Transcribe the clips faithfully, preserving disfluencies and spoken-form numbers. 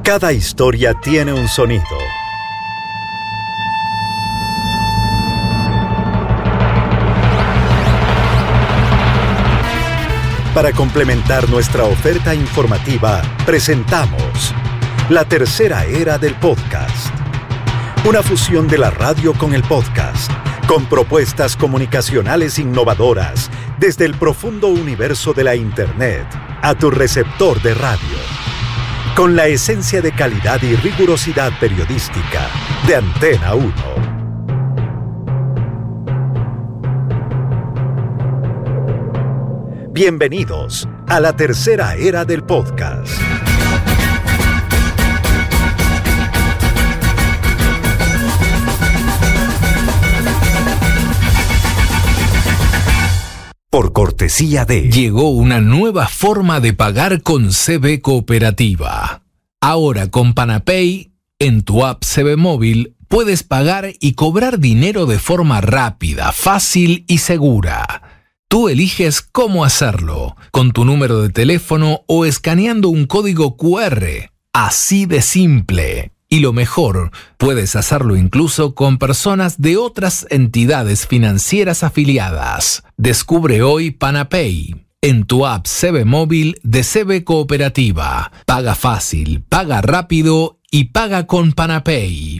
Cada historia tiene un sonido. Para complementar nuestra oferta informativa, presentamos La Tercera Era del Podcast. Una fusión de la radio con el podcast, con propuestas comunicacionales innovadoras desde el profundo universo de la Internet a tu receptor de radio. Con la esencia de calidad y rigurosidad periodística de Antena uno. Bienvenidos a la tercera era del podcast. Por cortesía de... Llegó una nueva forma de pagar con C B Cooperativa. Ahora con Panapay, en tu app C B Móvil, puedes pagar y cobrar dinero de forma rápida, fácil y segura. Tú eliges cómo hacerlo, con tu número de teléfono o escaneando un código cu erre. Así de simple. Y lo mejor, puedes hacerlo incluso con personas de otras entidades financieras afiliadas. Descubre hoy Panapay en tu app C B Móvil de C B Cooperativa. Paga fácil, paga rápido y paga con Panapay.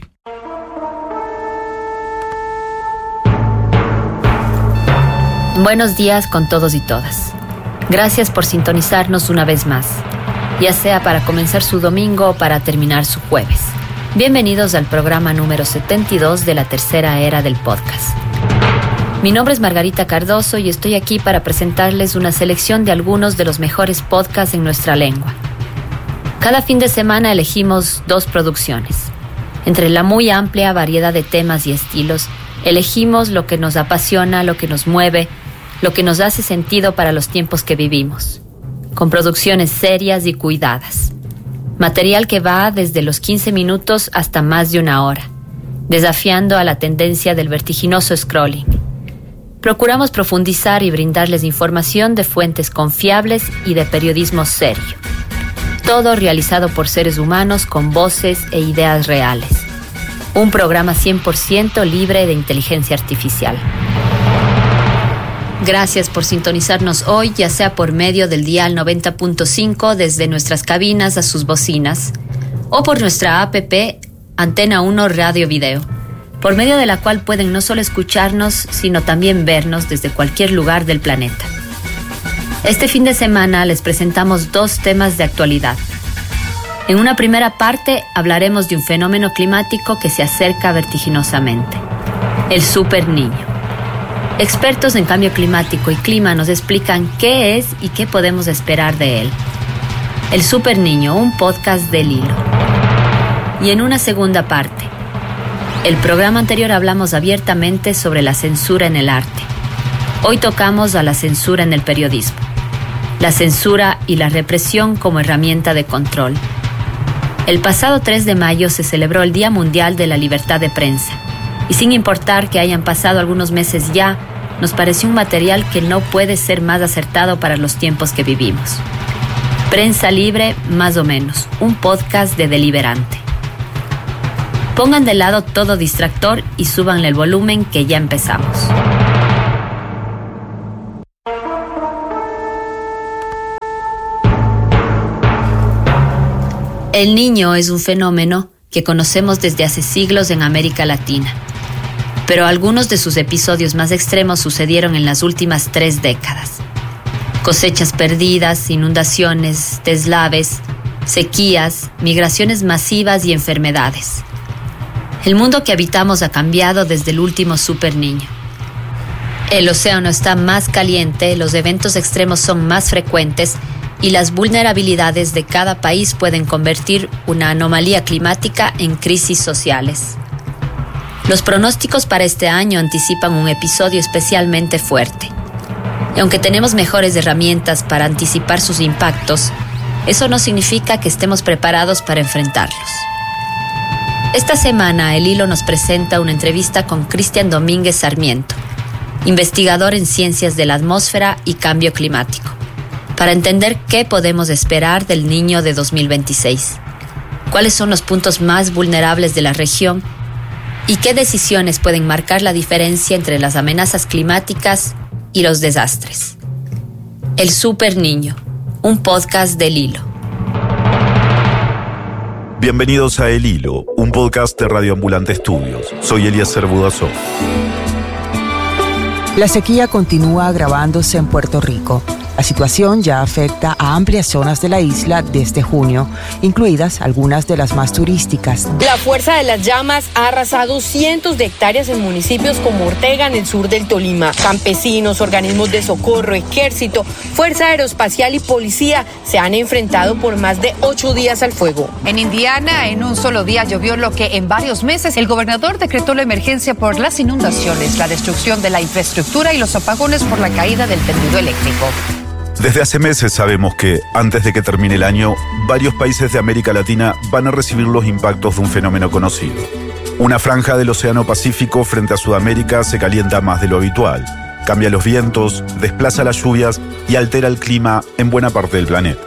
Buenos días con todos y todas. Gracias por sintonizarnos una vez más, ya sea para comenzar su domingo o para terminar su jueves. Bienvenidos al programa número setenta y dos de la tercera era del podcast. Mi nombre es Margarita Cardoso y estoy aquí para presentarles una selección de algunos de los mejores podcasts en nuestra lengua. Cada fin de semana elegimos dos producciones. Entre la muy amplia variedad de temas y estilos, elegimos lo que nos apasiona, lo que nos mueve, lo que nos hace sentido para los tiempos que vivimos, con producciones serias y cuidadas. Material que va desde los quince minutos hasta más de una hora, desafiando a la tendencia del vertiginoso scrolling. Procuramos profundizar y brindarles información de fuentes confiables y de periodismo serio. Todo realizado por seres humanos con voces e ideas reales. Un programa cien por ciento libre de inteligencia artificial. Gracias por sintonizarnos hoy, ya sea por medio del dial noventa punto cinco desde nuestras cabinas a sus bocinas, o por nuestra app Antena uno Radio Video, por medio de la cual pueden no solo escucharnos, sino también vernos desde cualquier lugar del planeta. Este fin de semana les presentamos dos temas de actualidad. En una primera parte hablaremos de un fenómeno climático que se acerca vertiginosamente, el Super Niño. Expertos en cambio climático y clima nos explican qué es y qué podemos esperar de él. El Super Niño, un podcast del Hilo. Y en una segunda parte, el programa anterior hablamos abiertamente sobre la censura en el arte. Hoy tocamos a la censura en el periodismo. La censura y la represión como herramienta de control. El pasado tres de mayo se celebró el Día Mundial de la Libertad de Prensa. Y sin importar que hayan pasado algunos meses ya, nos pareció un material que no puede ser más acertado para los tiempos que vivimos. Prensa Libre, más o menos, un podcast de Deliberante. Pongan de lado todo distractor y súbanle el volumen que ya empezamos. El Niño es un fenómeno que conocemos desde hace siglos en América Latina. Pero algunos de sus episodios más extremos sucedieron en las últimas tres décadas. Cosechas perdidas, inundaciones, deslaves, sequías, migraciones masivas y enfermedades. El mundo que habitamos ha cambiado desde el último Super Niño. El océano está más caliente, los eventos extremos son más frecuentes y las vulnerabilidades de cada país pueden convertir una anomalía climática en crisis sociales. Los pronósticos para este año anticipan un episodio especialmente fuerte. Y aunque tenemos mejores herramientas para anticipar sus impactos, eso no significa que estemos preparados para enfrentarlos. Esta semana, El Hilo nos presenta una entrevista con Cristian Domínguez Sarmiento, investigador en ciencias de la atmósfera y cambio climático, para entender qué podemos esperar del Niño de dos mil veintiséis. cuáles son los puntos más vulnerables de la región y qué decisiones pueden marcar la diferencia entre las amenazas climáticas y los desastres. El Super Niño, un podcast del Hilo. Bienvenidos a El Hilo, un podcast de Radio Ambulante Estudios. Soy Eliezer Budasov. La sequía continúa agravándose en Puerto Rico. La situación ya afecta a amplias zonas de la isla desde junio, incluidas algunas de las más turísticas. La fuerza de las llamas ha arrasado cientos de hectáreas en municipios como Ortega, en el sur del Tolima. Campesinos, organismos de socorro, ejército, Fuerza Aeroespacial y policía se han enfrentado por más de ocho días al fuego. En Indiana, en un solo día llovió lo que en varios meses el gobernador decretó la emergencia por las inundaciones, la destrucción de la infraestructura y los apagones por la caída del tendido eléctrico. Desde hace meses sabemos que, antes de que termine el año, varios países de América Latina van a recibir los impactos de un fenómeno conocido. Una franja del Océano Pacífico frente a Sudamérica se calienta más de lo habitual, cambia los vientos, desplaza las lluvias y altera el clima en buena parte del planeta.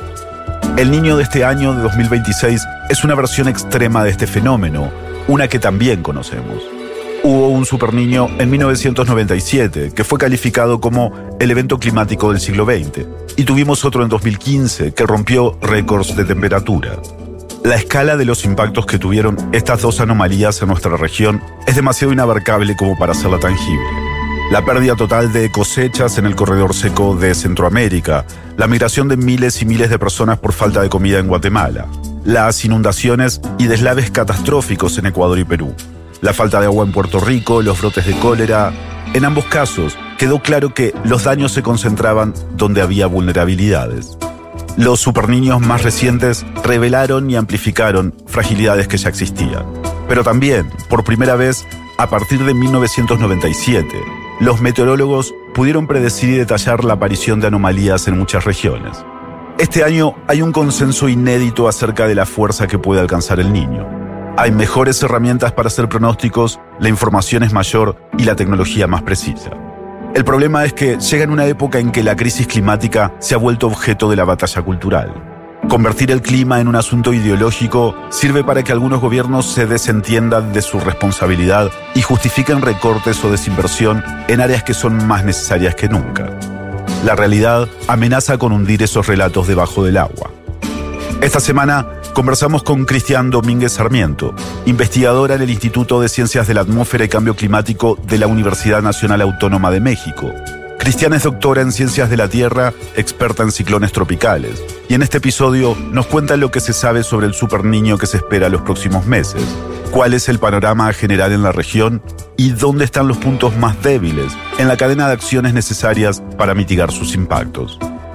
El Niño de este año, de dos mil veintiséis, es una versión extrema de este fenómeno, una que también conocemos. Hubo un superniño en mil novecientos noventa y siete, que fue calificado como el evento climático del siglo veinte, y tuvimos otro en dos mil quince, que rompió récords de temperatura. La escala de los impactos que tuvieron estas dos anomalías en nuestra región es demasiado inabarcable como para hacerla tangible. La pérdida total de cosechas en el corredor seco de Centroamérica, la migración de miles y miles de personas por falta de comida en Guatemala, las inundaciones y deslaves catastróficos en Ecuador y Perú, la falta de agua en Puerto Rico, los brotes de cólera. En ambos casos, quedó claro que los daños se concentraban donde había vulnerabilidades. Los superniños más recientes revelaron y amplificaron fragilidades que ya existían. Pero también, por primera vez, a partir de mil novecientos noventa y siete, los meteorólogos pudieron predecir y detallar la aparición de anomalías en muchas regiones. Este año hay un consenso inédito acerca de la fuerza que puede alcanzar el Niño. Hay mejores herramientas para hacer pronósticos, la información es mayor y la tecnología más precisa. El problema es que llega en una época en que la crisis climática se ha vuelto objeto de la batalla cultural. Convertir el clima en un asunto ideológico sirve para que algunos gobiernos se desentiendan de su responsabilidad y justifiquen recortes o desinversión en áreas que son más necesarias que nunca. La realidad amenaza con hundir esos relatos debajo del agua. Esta semana conversamos con Cristian Domínguez Sarmiento, investigadora en el Instituto de Ciencias de la Atmósfera y Cambio Climático de la Universidad Nacional Autónoma de México. Cristian es doctora en Ciencias de la Tierra, experta en ciclones tropicales, y en este episodio nos cuenta lo que se sabe sobre el superniño que se espera los próximos meses, cuál es el panorama general en la región y dónde están los puntos más débiles en la cadena de acciones necesarias para mitigar sus impactos.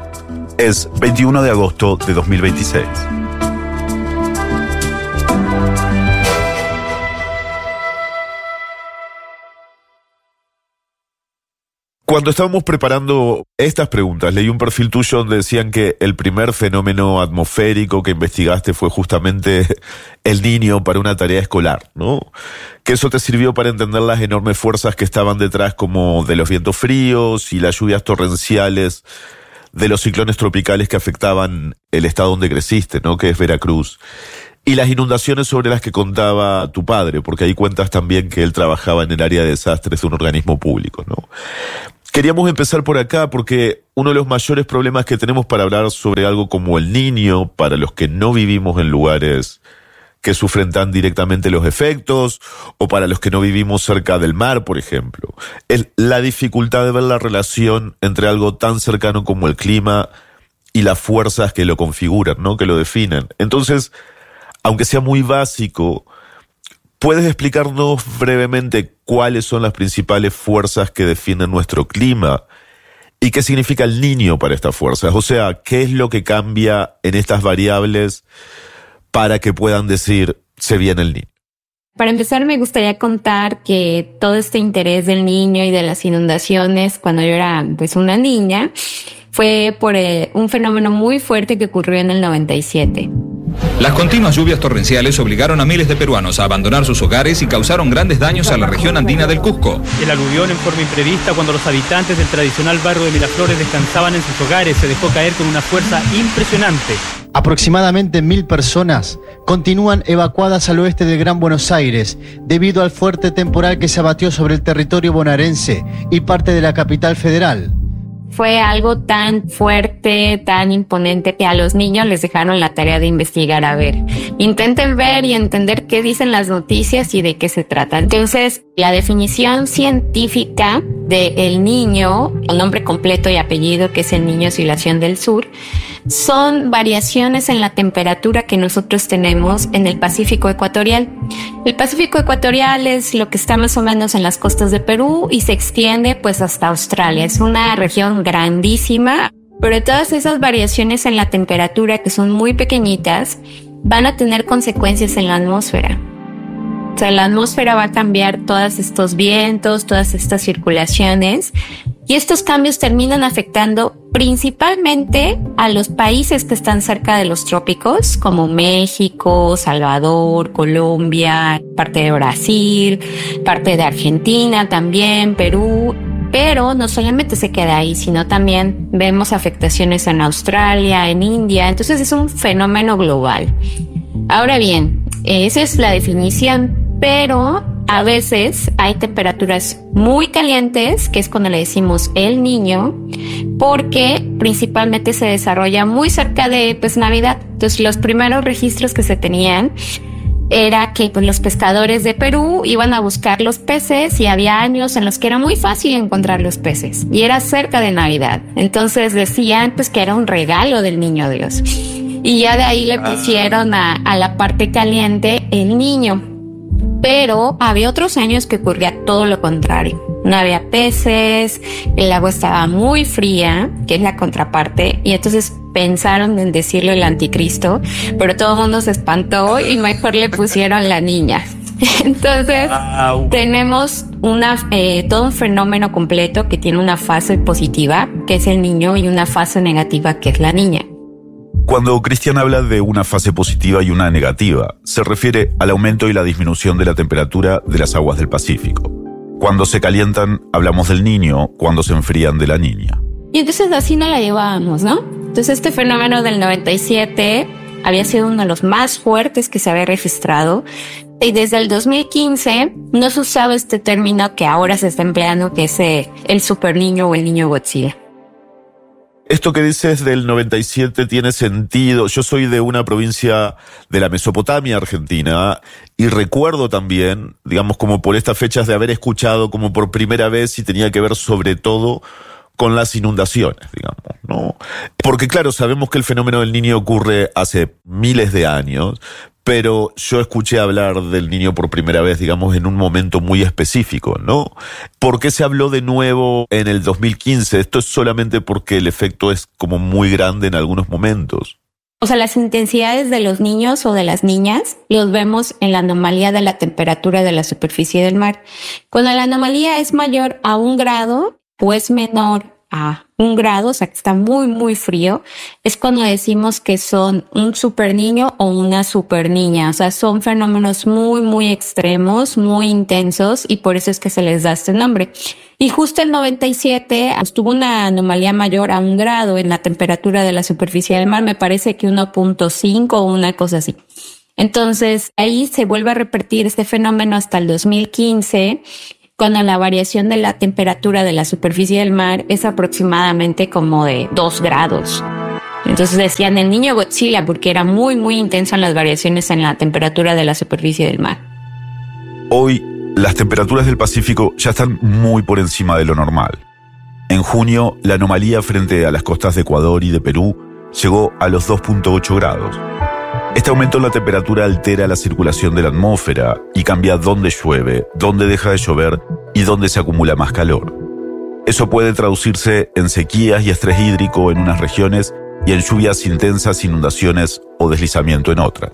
Es veintiuno de agosto de dos mil veintiséis. Cuando estábamos preparando estas preguntas, leí un perfil tuyo donde decían que el primer fenómeno atmosférico que investigaste fue justamente el Niño para una tarea escolar, ¿no? Que eso te sirvió para entender las enormes fuerzas que estaban detrás, como de los vientos fríos y las lluvias torrenciales de los ciclones tropicales que afectaban el estado donde creciste, ¿no? Que es Veracruz. Y las inundaciones sobre las que contaba tu padre, porque ahí cuentas también que él trabajaba en el área de desastres de un organismo público, ¿no? Queríamos empezar por acá porque uno de los mayores problemas que tenemos para hablar sobre algo como el Niño, para los que no vivimos en lugares que sufren tan directamente los efectos, o para los que no vivimos cerca del mar, por ejemplo, es la dificultad de ver la relación entre algo tan cercano como el clima y las fuerzas que lo configuran, ¿no? Que lo definen. Entonces, aunque sea muy básico, ¿puedes explicarnos brevemente cuáles son las principales fuerzas que definen nuestro clima? ¿Y qué significa el Niño para estas fuerzas? O sea, ¿qué es lo que cambia en estas variables para que puedan decir, se viene el Niño? Para empezar, me gustaría contar que todo este interés del Niño y de las inundaciones cuando yo era pues una niña fue por eh, un fenómeno muy fuerte que ocurrió en el noventa y siete. Las continuas lluvias torrenciales obligaron a miles de peruanos a abandonar sus hogares y causaron grandes daños a la región andina del Cusco. El aluvión en forma imprevista, cuando los habitantes del tradicional barrio de Miraflores descansaban en sus hogares, se dejó caer con una fuerza impresionante. Aproximadamente mil personas continúan evacuadas al oeste del Gran Buenos Aires debido al fuerte temporal que se abatió sobre el territorio bonaerense y parte de la capital federal. Fue algo tan fuerte, tan imponente, que a los niños les dejaron la tarea de investigar. A ver, intenten ver y entender qué dicen las noticias y de qué se trata. Entonces, la definición científica de El Niño, el nombre completo y apellido, que es El Niño Oscilación del Sur, son variaciones en la temperatura que nosotros tenemos en el Pacífico Ecuatorial. El Pacífico Ecuatorial es lo que está más o menos en las costas de Perú y se extiende pues hasta Australia. Es una región grandísima, pero todas esas variaciones en la temperatura, que son muy pequeñitas, van a tener consecuencias en la atmósfera. O sea, la atmósfera va a cambiar todos estos vientos, todas estas circulaciones, y estos cambios terminan afectando principalmente a los países que están cerca de los trópicos, como México, Salvador, Colombia, parte de Brasil, parte de Argentina también, Perú. Pero no solamente se queda ahí, sino también vemos afectaciones en Australia, en India. Entonces es un fenómeno global. Ahora bien, esa es la definición, pero a veces hay temperaturas muy calientes, que es cuando le decimos El Niño, porque principalmente se desarrolla muy cerca de pues Navidad. Entonces los primeros registros que se tenían era que pues, los pescadores de Perú iban a buscar los peces, y había años en los que era muy fácil encontrar los peces y era cerca de Navidad. Entonces decían pues que era un regalo del Niño Dios, y ya de ahí le pusieron a, a la parte caliente El Niño. Pero había otros años que ocurría todo lo contrario. No había peces, el agua estaba muy fría, que es la contraparte, y entonces pensaron en decirle el anticristo, pero todo el mundo se espantó y mejor le pusieron la niña. Entonces wow. tenemos una eh, todo un fenómeno completo que tiene una fase positiva, que es el niño, y una fase negativa, que es la niña. Cuando Cristian habla de una fase positiva y una negativa, se refiere al aumento y la disminución de la temperatura de las aguas del Pacífico. Cuando se calientan, hablamos del niño; cuando se enfrían, de la niña. Y entonces así no la llevábamos, ¿no? Entonces este fenómeno del noventa y siete había sido uno de los más fuertes que se había registrado, y desde el dos mil quince no se usaba este término que ahora se está empleando, que es el super niño o el niño Godzilla. Esto que dices del noventa y siete tiene sentido. Yo soy de una provincia de la Mesopotamia, Argentina, y recuerdo también, digamos, como por estas fechas, de haber escuchado como por primera vez, y tenía que ver sobre todo con las inundaciones, digamos, ¿no? Porque claro, sabemos que el fenómeno del Niño ocurre hace miles de años, pero yo escuché hablar del Niño por primera vez, digamos, en un momento muy específico, ¿no? ¿Por qué se habló de nuevo en el dos mil quince? ¿Esto es solamente porque el efecto es como muy grande en algunos momentos? O sea, las intensidades de los niños o de las niñas los vemos en la anomalía de la temperatura de la superficie del mar. Cuando la anomalía es mayor a un grado o es menor a un grado, o sea que está muy muy frío, es cuando decimos que son un super niño o una super niña. O sea, son fenómenos muy muy extremos, muy intensos, y por eso es que se les da este nombre. Y justo el noventa y siete tuvo una anomalía mayor a un grado en la temperatura de la superficie del mar, me parece que uno punto cinco o una cosa así. Entonces ahí se vuelve a repetir este fenómeno hasta el dos mil quince, cuando la variación de la temperatura de la superficie del mar es aproximadamente como de dos grados. Entonces decían el niño Godzilla porque era muy, muy intenso en las variaciones en la temperatura de la superficie del mar. Hoy, las temperaturas del Pacífico ya están muy por encima de lo normal. En junio, la anomalía frente a las costas de Ecuador y de Perú llegó a los dos punto ocho grados. Este aumento en la temperatura altera la circulación de la atmósfera y cambia dónde llueve, dónde deja de llover y dónde se acumula más calor. Eso puede traducirse en sequías y estrés hídrico en unas regiones y en lluvias intensas, inundaciones o deslizamiento en otras.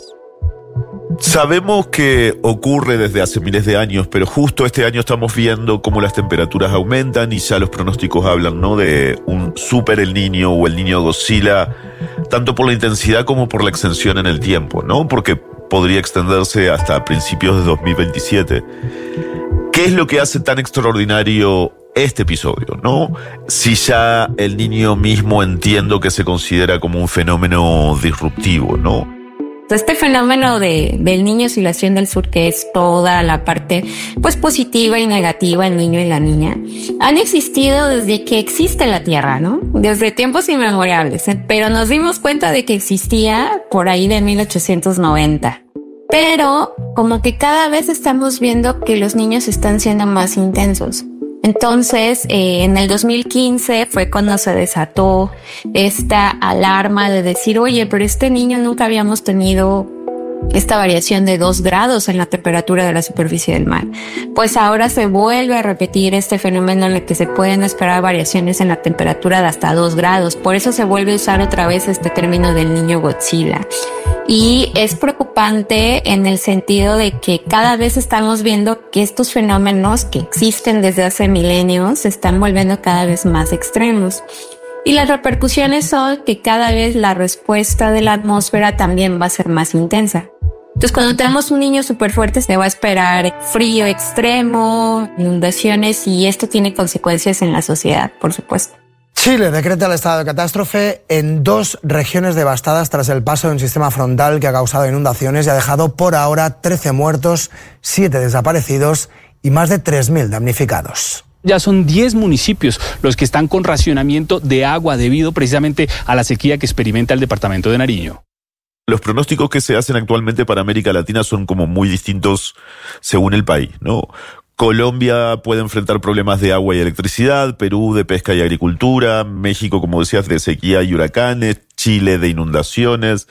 Sabemos que ocurre desde hace miles de años, pero justo este año estamos viendo cómo las temperaturas aumentan y ya los pronósticos hablan, ¿no?, de un super El Niño o el Niño Godzilla, tanto por la intensidad como por la extensión en el tiempo, ¿no? Porque podría extenderse hasta principios de dos mil veintisiete. ¿Qué es lo que hace tan extraordinario este episodio, ¿no? Si ya el niño mismo entiendo que se considera como un fenómeno disruptivo, ¿no? Este fenómeno de, del niño oscilación del sur, que es toda la parte pues positiva y negativa, el niño y la niña, han existido desde que existe la Tierra, ¿no? Desde tiempos inmemorables, pero nos dimos cuenta de que existía por ahí de mil ochocientos noventa. Pero como que cada vez estamos viendo que los niños están siendo más intensos. Entonces, eh, en el dos mil quince fue cuando se desató esta alarma de decir, oye, pero este niño nunca habíamos tenido esta variación de dos grados en la temperatura de la superficie del mar. Pues ahora se vuelve a repetir este fenómeno en el que se pueden esperar variaciones en la temperatura de hasta dos grados. Por eso se vuelve a usar otra vez este término del niño Godzilla. Y es preocupante en el sentido de que cada vez estamos viendo que estos fenómenos que existen desde hace milenios se están volviendo cada vez más extremos. Y las repercusiones son que cada vez la respuesta de la atmósfera también va a ser más intensa. Entonces, cuando tenemos un niño súper fuerte, se va a esperar frío extremo, inundaciones, y esto tiene consecuencias en la sociedad, por supuesto. Chile decreta el estado de catástrofe en dos regiones devastadas tras el paso de un sistema frontal que ha causado inundaciones y ha dejado por ahora trece muertos, siete desaparecidos y más de tres mil damnificados. Ya son diez municipios los que están con racionamiento de agua debido precisamente a la sequía que experimenta el departamento de Nariño. Los pronósticos que se hacen actualmente para América Latina son como muy distintos según el país, ¿no? Colombia puede enfrentar problemas de agua y electricidad, Perú de pesca y agricultura, México, como decías, de sequía y huracanes, Chile de inundaciones.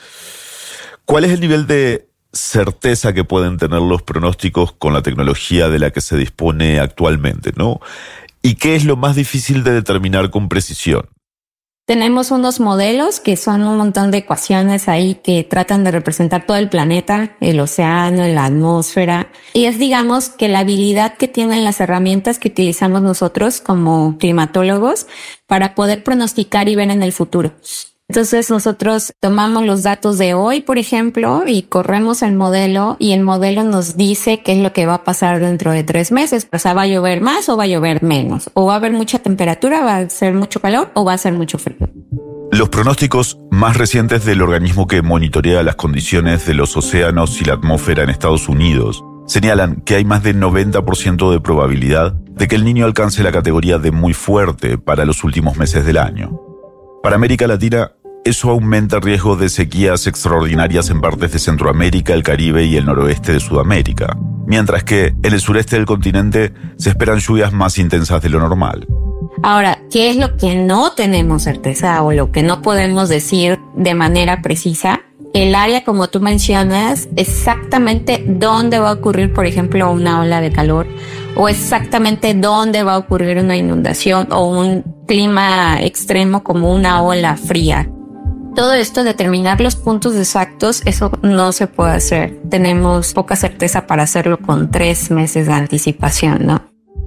¿Cuál es el nivel de certeza que pueden tener los pronósticos con la tecnología de la que se dispone actualmente, ¿no? ¿Y qué es lo más difícil de determinar con precisión? Tenemos unos modelos que son un montón de ecuaciones ahí que tratan de representar todo el planeta, el océano, la atmósfera. Y es, digamos, que la habilidad que tienen las herramientas que utilizamos nosotros como climatólogos para poder pronosticar y ver en el futuro. Entonces nosotros tomamos los datos de hoy, por ejemplo, y corremos el modelo, y el modelo nos dice qué es lo que va a pasar dentro de tres meses. O sea, ¿va a llover más o va a llover menos? ¿O va a haber mucha temperatura, va a ser mucho calor o va a ser mucho frío? Los pronósticos más recientes del organismo que monitorea las condiciones de los océanos y la atmósfera en Estados Unidos señalan que hay más del noventa por ciento de probabilidad de que el Niño alcance la categoría de muy fuerte para los últimos meses del año. Para América Latina, eso aumenta el riesgo de sequías extraordinarias en partes de Centroamérica, el Caribe y el noroeste de Sudamérica, mientras que en el sureste del continente se esperan lluvias más intensas de lo normal. Ahora, ¿qué es lo que no tenemos certeza o lo que no podemos decir de manera precisa? El área, como tú mencionas, exactamente dónde va a ocurrir, por ejemplo, una ola de calor, o exactamente dónde va a ocurrir una inundación o un clima extremo como una ola fría. Todo esto, determinar los puntos exactos, eso no se puede hacer. Tenemos poca certeza para hacerlo con tres meses de anticipación, ¿no?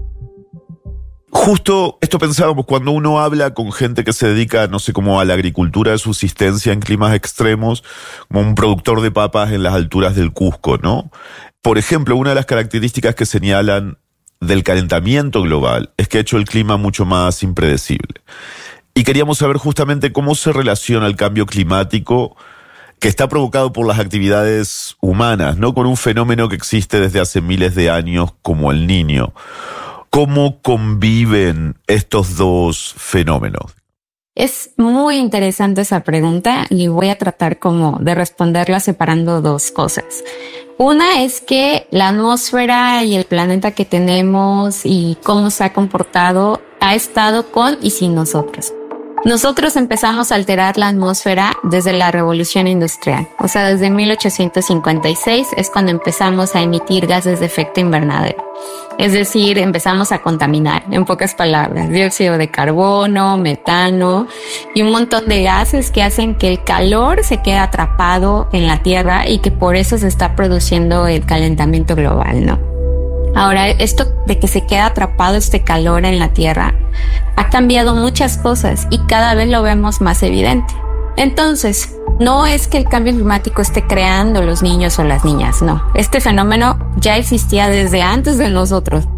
Justo esto pensábamos cuando uno habla con gente que se dedica, no sé, como a la agricultura de subsistencia en climas extremos, como un productor de papas en las alturas del Cusco, ¿no? Por ejemplo, una de las características que señalan del calentamiento global es que ha hecho el clima mucho más impredecible. Y queríamos saber justamente cómo se relaciona el cambio climático que está provocado por las actividades humanas, ¿no? Con un fenómeno que existe desde hace miles de años como el Niño. ¿Cómo conviven estos dos fenómenos? Es muy interesante esa pregunta y voy a tratar como de responderla separando dos cosas. Una es que la atmósfera y el planeta que tenemos y cómo se ha comportado ha estado con y sin nosotros. Nosotros empezamos a alterar la atmósfera desde la Revolución Industrial. O sea, desde mil ochocientos cincuenta y seis es cuando empezamos a emitir gases de efecto invernadero. Es decir, empezamos a contaminar, en pocas palabras, dióxido de carbono, metano y un montón de gases que hacen que el calor se quede atrapado en la Tierra y que por eso se está produciendo el calentamiento global, ¿no? Ahora, esto de que se queda atrapado este calor en la Tierra ha cambiado muchas cosas y cada vez lo vemos más evidente. Entonces, no es que el cambio climático esté creando los niños o las niñas, no. Este fenómeno ya existía desde antes de nosotros.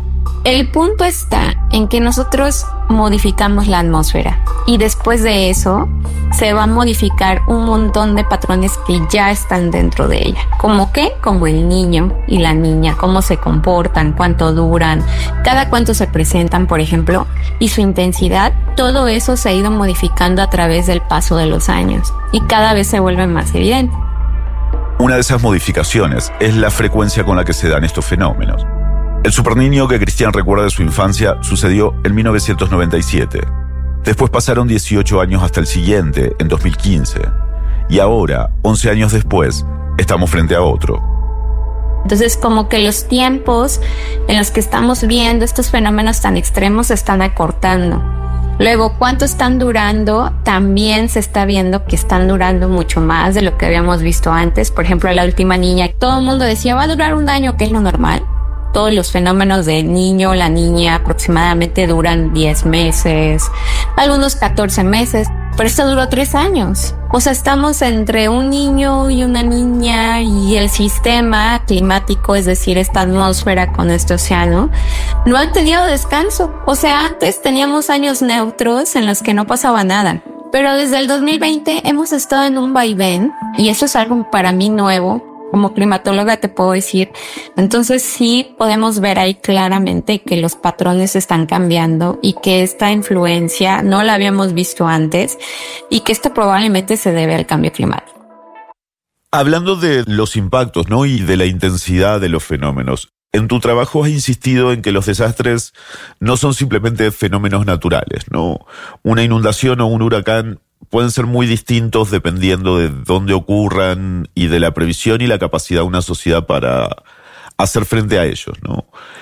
El punto está en que nosotros modificamos la atmósfera y después de eso se va a modificar un montón de patrones que ya están dentro de ella. ¿Cómo qué? Como el niño y la niña, cómo se comportan, cuánto duran, cada cuánto se presentan, por ejemplo, y su intensidad. Todo eso se ha ido modificando a través del paso de los años y cada vez se vuelve más evidente. Una de esas modificaciones es la frecuencia con la que se dan estos fenómenos. El superniño que Cristian recuerda de su infancia sucedió en mil novecientos noventa y siete. Después pasaron dieciocho años hasta el siguiente, en dos mil quince. Y ahora, once años después, estamos frente a otro. Entonces, como que los tiempos en los que estamos viendo estos fenómenos tan extremos se están acortando. Luego, ¿cuánto están durando? También se está viendo que están durando mucho más de lo que habíamos visto antes. Por ejemplo, la última niña, todo el mundo decía, va a durar un año, que es lo normal. Todos los fenómenos del niño o la niña aproximadamente duran diez meses, algunos catorce meses, pero esto duró tres años. O sea, estamos entre un niño y una niña y el sistema climático, es decir, esta atmósfera con este océano, no han tenido descanso. O sea, antes teníamos años neutros en los que no pasaba nada. Pero desde el dos mil veinte hemos estado en un vaivén y eso es algo para mí nuevo. Como climatóloga te puedo decir, entonces sí podemos ver ahí claramente que los patrones están cambiando y que esta influencia no la habíamos visto antes y que esto probablemente se debe al cambio climático. Hablando de los impactos, ¿no? Y de la intensidad de los fenómenos, en tu trabajo has insistido en que los desastres no son simplemente fenómenos naturales, ¿no? Una inundación o un huracán pueden ser muy distintos dependiendo de dónde ocurran y de la previsión y la capacidad de una sociedad para hacer frente a ellos, ¿no?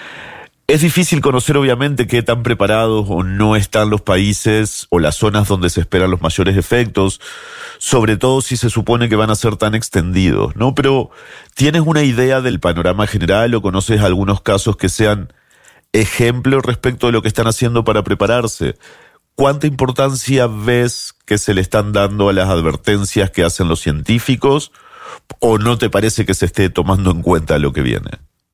Es difícil conocer, obviamente, qué tan preparados o no están los países o las zonas donde se esperan los mayores efectos, sobre todo si se supone que van a ser tan extendidos, ¿no? Pero, ¿tienes una idea del panorama general o conoces algunos casos que sean ejemplos respecto de lo que están haciendo para prepararse? ¿Cuánta importancia ves que se le están dando a las advertencias que hacen los científicos? ¿O no te parece que se esté tomando en cuenta lo que viene?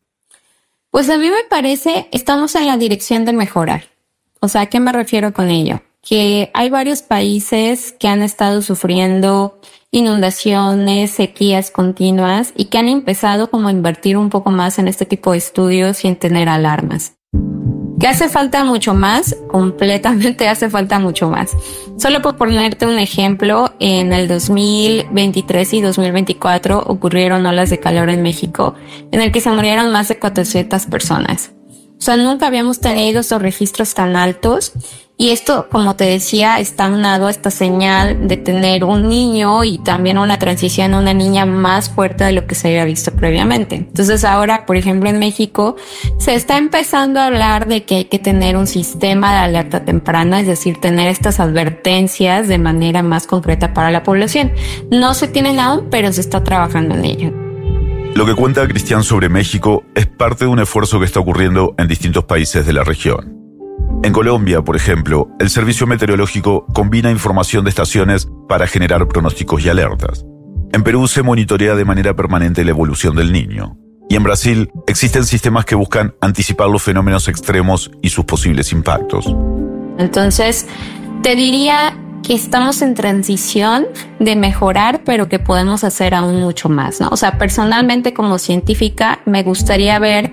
Pues a mí me parece, estamos en la dirección de mejorar. O sea, ¿a qué me refiero con ello? Que hay varios países que han estado sufriendo inundaciones, sequías continuas y que han empezado como a invertir un poco más en este tipo de estudios y en tener alarmas. ¿Que hace falta mucho más? Completamente hace falta mucho más. Solo por ponerte un ejemplo, en el dos mil veintitrés y dos mil veinticuatro ocurrieron olas de calor en México, en el que se murieron más de cuatrocientas personas. O sea, nunca habíamos tenido esos registros tan altos y esto, como te decía, está unado a esta señal de tener un niño y también una transición a una niña más fuerte de lo que se había visto previamente. Entonces ahora, por ejemplo, en México se está empezando a hablar de que hay que tener un sistema de alerta temprana, es decir, tener estas advertencias de manera más concreta para la población. No se tienen aún, pero se está trabajando en ello. Lo que cuenta Cristian sobre México es parte de un esfuerzo que está ocurriendo en distintos países de la región. En Colombia, por ejemplo, el Servicio Meteorológico combina información de estaciones para generar pronósticos y alertas. En Perú se monitorea de manera permanente la evolución del Niño. Y en Brasil existen sistemas que buscan anticipar los fenómenos extremos y sus posibles impactos. Entonces, te diría que estamos en transición de mejorar, pero que podemos hacer aún mucho más, ¿no? O sea, personalmente como científica me gustaría ver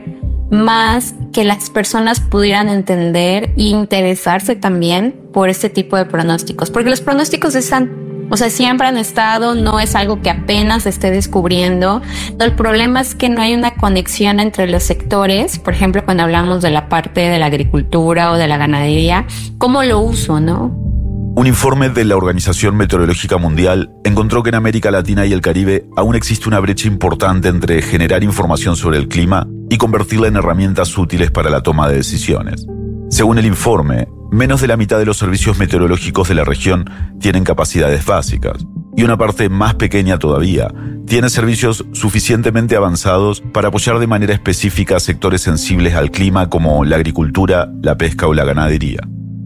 más que las personas pudieran entender e interesarse también por este tipo de pronósticos, porque los pronósticos están, o sea, siempre han estado, no es algo que apenas se esté descubriendo. El problema es que no hay una conexión entre los sectores, por ejemplo, cuando hablamos de la parte de la agricultura o de la ganadería, ¿cómo lo uso, no? Un informe de la Organización Meteorológica Mundial encontró que en América Latina y el Caribe aún existe una brecha importante entre generar información sobre el clima y convertirla en herramientas útiles para la toma de decisiones. Según el informe, menos de la mitad de los servicios meteorológicos de la región tienen capacidades básicas, y una parte más pequeña todavía tiene servicios suficientemente avanzados para apoyar de manera específica a sectores sensibles al clima como la agricultura, la pesca o la ganadería.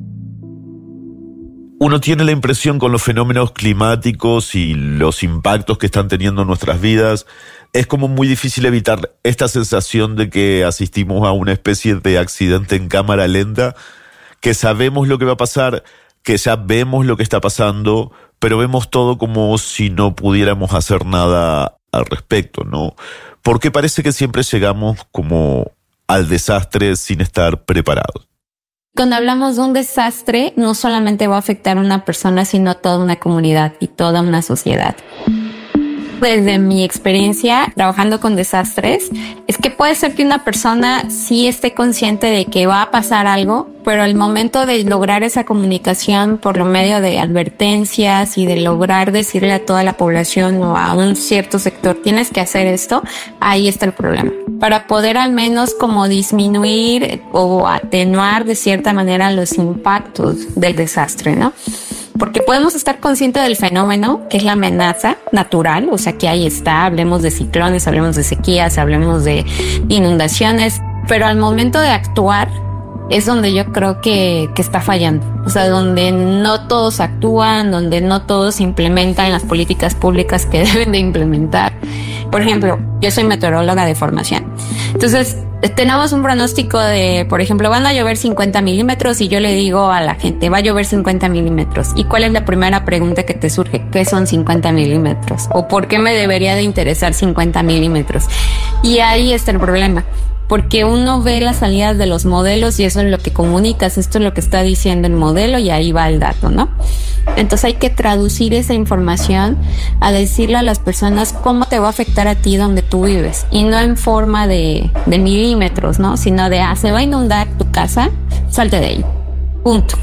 Uno tiene la impresión con los fenómenos climáticos y los impactos que están teniendo en nuestras vidas es como muy difícil evitar esta sensación de que asistimos a una especie de accidente en cámara lenta, que sabemos lo que va a pasar, que ya vemos lo que está pasando, pero vemos todo como si no pudiéramos hacer nada al respecto, ¿no? Porque parece que siempre llegamos como al desastre sin estar preparados. Cuando hablamos de un desastre, no solamente va a afectar a una persona, sino a toda una comunidad y toda una sociedad. Desde mi experiencia trabajando con desastres, es que puede ser que una persona sí esté consciente de que va a pasar algo, pero al momento de lograr esa comunicación por lo medio de advertencias y de lograr decirle a toda la población o a un cierto sector, tienes que hacer esto, ahí está el problema. Para poder al menos como disminuir o atenuar de cierta manera los impactos del desastre, ¿no? Porque podemos estar conscientes del fenómeno, que es la amenaza natural, o sea que ahí está, hablemos de ciclones, hablemos de sequías, hablemos de inundaciones, pero al momento de actuar es donde yo creo que, que está fallando. O sea, donde no todos actúan, donde no todos implementan las políticas públicas que deben de implementar. Por ejemplo, yo soy meteoróloga de formación. Entonces, tenemos un pronóstico de, por ejemplo, van a llover cincuenta milímetros y yo le digo a la gente, va a llover cincuenta milímetros. ¿Y cuál es la primera pregunta que te surge? ¿Qué son cincuenta milímetros? ¿O por qué me debería de interesar cincuenta milímetros? Y ahí está el problema. Porque uno ve las salidas de los modelos y eso es lo que comunicas, esto es lo que está diciendo el modelo y ahí va el dato, ¿no? Entonces hay que traducir esa información a decirle a las personas cómo te va a afectar a ti donde tú vives y no en forma de, de milímetros, ¿no? Sino de, ah, se va a inundar tu casa, salte de ahí, punto.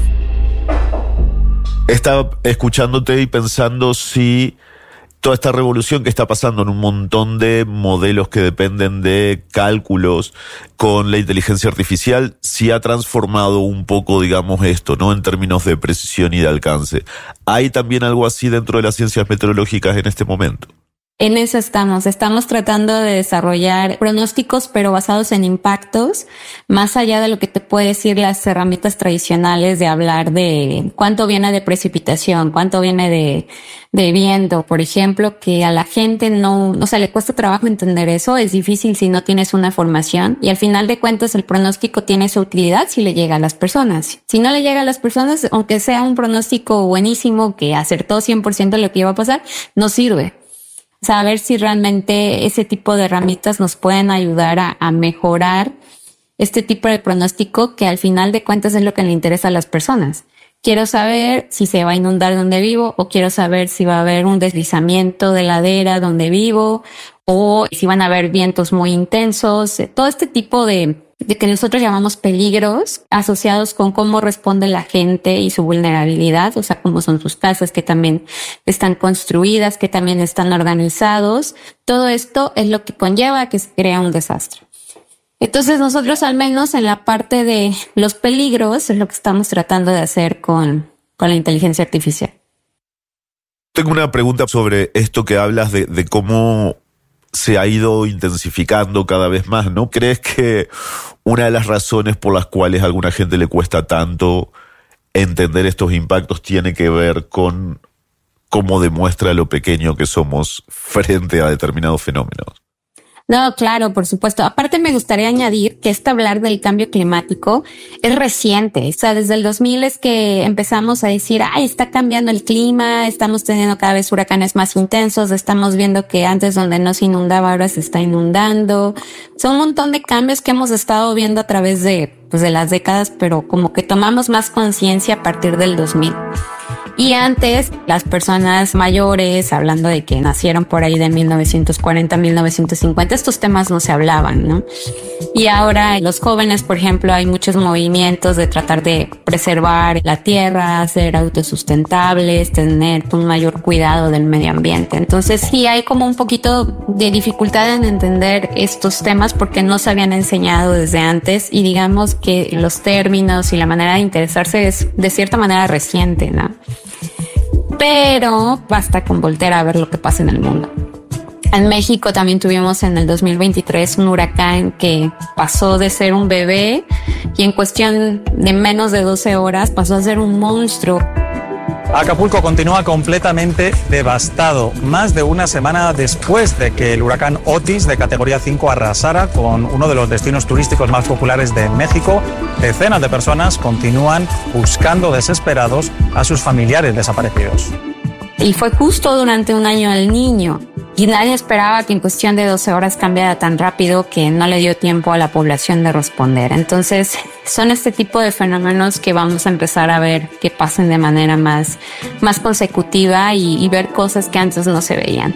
Estaba escuchándote y pensando si toda esta revolución que está pasando en un montón de modelos que dependen de cálculos con la inteligencia artificial, sí ha transformado un poco, digamos, esto, ¿no? En términos de precisión y de alcance. ¿Hay también algo así dentro de las ciencias meteorológicas en este momento? En eso estamos. Estamos tratando de desarrollar pronósticos, pero basados en impactos, más allá de lo que te puede decir las herramientas tradicionales de hablar de cuánto viene de precipitación, cuánto viene de, de viento, por ejemplo, que a la gente no, o sea, le cuesta trabajo entender eso. Es difícil si no tienes una formación y al final de cuentas el pronóstico tiene su utilidad si le llega a las personas. Si no le llega a las personas, aunque sea un pronóstico buenísimo que acertó cien por ciento lo que iba a pasar, no sirve. Saber si realmente ese tipo de herramientas nos pueden ayudar a, a mejorar este tipo de pronóstico que al final de cuentas es lo que le interesa a las personas. Quiero saber si se va a inundar donde vivo o quiero saber si va a haber un deslizamiento de ladera donde vivo o si van a haber vientos muy intensos. Todo este tipo de, de que nosotros llamamos peligros asociados con cómo responde la gente y su vulnerabilidad, o sea, cómo son sus casas, que también están construidas, que también están organizados. Todo esto es lo que conlleva a que se crea un desastre. Entonces nosotros al menos en la parte de los peligros es lo que estamos tratando de hacer con, con la inteligencia artificial. Tengo una pregunta sobre esto que hablas de, de cómo se ha ido intensificando cada vez más, ¿no? ¿Crees que una de las razones por las cuales a alguna gente le cuesta tanto entender estos impactos tiene que ver con cómo demuestra lo pequeño que somos frente a determinados fenómenos? No, claro, por supuesto. Aparte me gustaría añadir que este hablar del cambio climático es reciente. O sea, desde el dos mil es que empezamos a decir, ay, está cambiando el clima, estamos teniendo cada vez huracanes más intensos, estamos viendo que antes donde no se inundaba ahora se está inundando. Son un montón de cambios que hemos estado viendo a través de, pues, de las décadas, pero como que tomamos más conciencia a partir del dos mil. Y antes, las personas mayores, hablando de que nacieron por ahí de mil novecientos cuarenta, mil novecientos cincuenta, estos temas no se hablaban, ¿no? Y ahora los jóvenes, por ejemplo, hay muchos movimientos de tratar de preservar la tierra, ser autosustentables, tener un mayor cuidado del medio ambiente. Entonces sí hay como un poquito de dificultad en entender estos temas porque no se habían enseñado desde antes y digamos que los términos y la manera de interesarse es de cierta manera reciente, ¿no? Pero basta con voltear a ver lo que pasa en el mundo. En México también tuvimos en el dos mil veintitrés un huracán que pasó de ser un bebé y en cuestión de menos de doce horas pasó a ser un monstruo. Acapulco continúa completamente devastado, más de una semana después de que el huracán Otis de categoría cinco arrasara con uno de los destinos turísticos más populares de México. Decenas de personas continúan buscando desesperados a sus familiares desaparecidos. Y fue justo durante un año del niño. Y nadie esperaba que en cuestión de doce horas cambiara tan rápido que no le dio tiempo a la población de responder. Entonces, son este tipo de fenómenos que vamos a empezar a ver que pasen de manera más, más consecutiva y, y ver cosas que antes no se veían.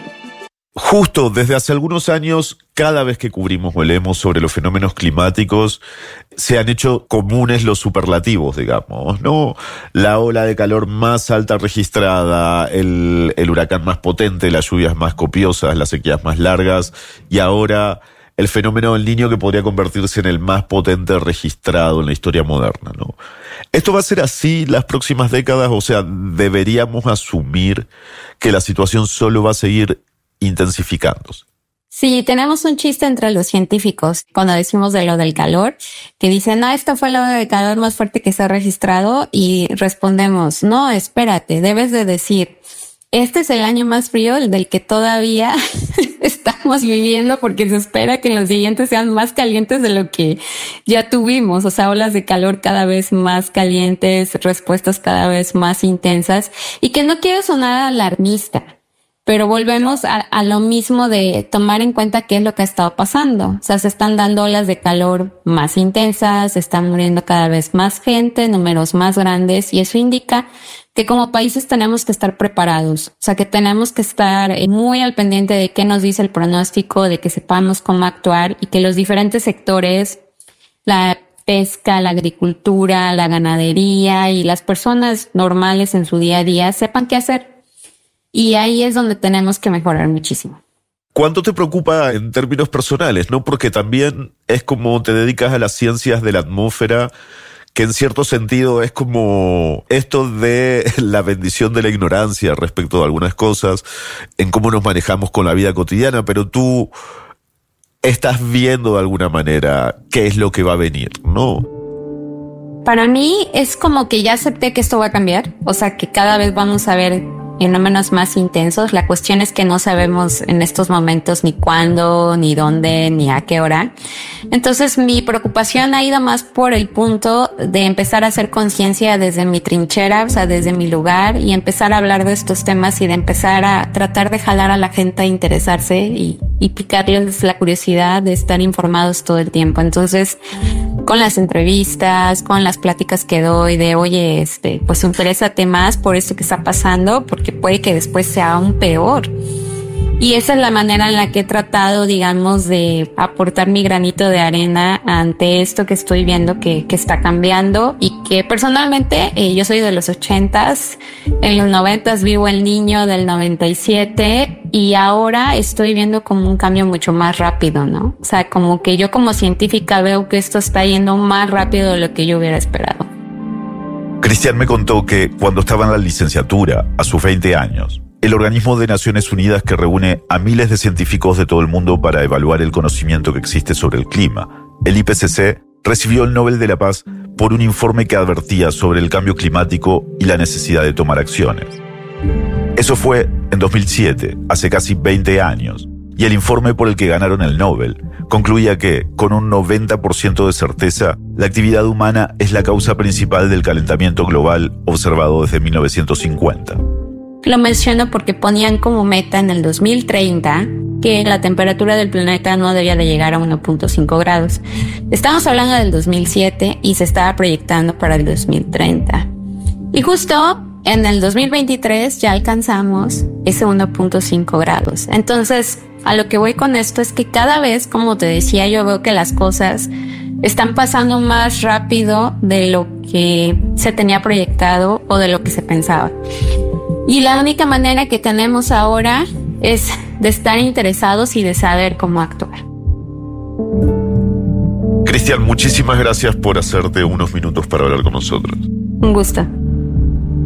Justo desde hace algunos años, cada vez que cubrimos o leemos sobre los fenómenos climáticos, se han hecho comunes los superlativos, digamos, ¿no? La ola de calor más alta registrada, el, el huracán más potente, las lluvias más copiosas, las sequías más largas, y ahora el fenómeno del Niño que podría convertirse en el más potente registrado en la historia moderna, ¿no? ¿Esto va a ser así las próximas décadas? O sea, ¿deberíamos asumir que la situación solo va a seguir intensificándose? Sí, tenemos un chiste entre los científicos cuando decimos de lo del calor, que dicen, no, esto fue lo del calor más fuerte que se ha registrado, y respondemos, no, espérate, debes de decir, este es el año más frío del que todavía estamos viviendo, porque se espera que los siguientes sean más calientes de lo que ya tuvimos, o sea, olas de calor cada vez más calientes, respuestas cada vez más intensas, y que no quiero sonar alarmista, pero volvemos a, a lo mismo de tomar en cuenta qué es lo que ha estado pasando. O sea, se están dando olas de calor más intensas, se están muriendo cada vez más gente, números más grandes, y eso indica que como países tenemos que estar preparados. O sea, que tenemos que estar muy al pendiente de qué nos dice el pronóstico, de que sepamos cómo actuar, y que los diferentes sectores, la pesca, la agricultura, la ganadería y las personas normales en su día a día sepan qué hacer. Y ahí es donde tenemos que mejorar muchísimo. ¿Cuánto te preocupa en términos personales, no? Porque también es como te dedicas a las ciencias de la atmósfera, que en cierto sentido es como esto de la bendición de la ignorancia respecto de algunas cosas, en cómo nos manejamos con la vida cotidiana, pero tú estás viendo de alguna manera qué es lo que va a venir, ¿no? Para mí es como que ya acepté que esto va a cambiar, o sea, que cada vez vamos a ver fenómenos más intensos. La cuestión es que no sabemos en estos momentos ni cuándo, ni dónde, ni a qué hora. Entonces mi preocupación ha ido más por el punto de empezar a hacer conciencia desde mi trinchera, o sea, desde mi lugar, y empezar a hablar de estos temas y de empezar a tratar de jalar a la gente a interesarse y, y picarles la curiosidad de estar informados todo el tiempo. Entonces, con las entrevistas, con las pláticas que doy de, oye, este, pues interésate más por esto que está pasando, porque puede que después sea aún peor. Y esa es la manera en la que he tratado, digamos, de aportar mi granito de arena ante esto que estoy viendo que, que está cambiando, y que personalmente eh, yo soy de los ochentas, en los noventas vivo el Niño del noventa y siete, y ahora estoy viendo como un cambio mucho más rápido, ¿no? O sea, como que yo como científica veo que esto está yendo más rápido de lo que yo hubiera esperado. Cristian me contó que cuando estaba en la licenciatura, a sus veinte años, el organismo de Naciones Unidas que reúne a miles de científicos de todo el mundo para evaluar el conocimiento que existe sobre el clima, el I P C C, recibió el Nobel de la Paz por un informe que advertía sobre el cambio climático y la necesidad de tomar acciones. Eso fue en dos mil siete, hace casi veinte años, y el informe por el que ganaron el Nobel concluía que, con un noventa por ciento de certeza, la actividad humana es la causa principal del calentamiento global observado desde mil novecientos cincuenta. Lo menciono porque ponían como meta en el dos mil treinta que la temperatura del planeta no debía de llegar a uno punto cinco grados. Estamos hablando del dos mil siete y se estaba proyectando para el dos mil treinta. Y justo en el dos mil veintitrés ya alcanzamos ese uno punto cinco grados. Entonces, a lo que voy con esto es que cada vez, como te decía, yo veo que las cosas están pasando más rápido de lo que se tenía proyectado o de lo que se pensaba. Y la única manera que tenemos ahora es de estar interesados y de saber cómo actuar. Cristian, muchísimas gracias por hacerte unos minutos para hablar con nosotros. Un gusto.